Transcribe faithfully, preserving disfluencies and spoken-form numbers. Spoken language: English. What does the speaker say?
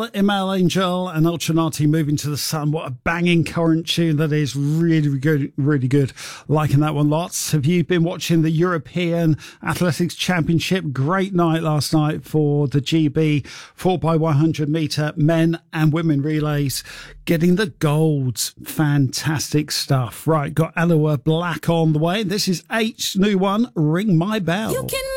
Email Angel and Ultranati Moving to the Sun. What a banging current tune that is. Really good, really good. Liking that one lots. Have you been watching the European Athletics Championship? Great night last night for the G B four by one hundred metre men and women relays. Getting the golds. Fantastic stuff. Right, got Aloha Black on the way. This is H's new one, Ring My Bell. You can